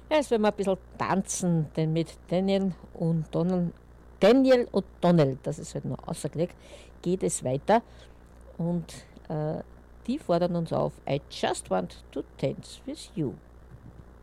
Ja, jetzt werden wir ein bisschen tanzen, denn mit Daniel und Donald, das ist halt noch außergelegt, geht es weiter und die fordern uns auf: I just want to dance with you.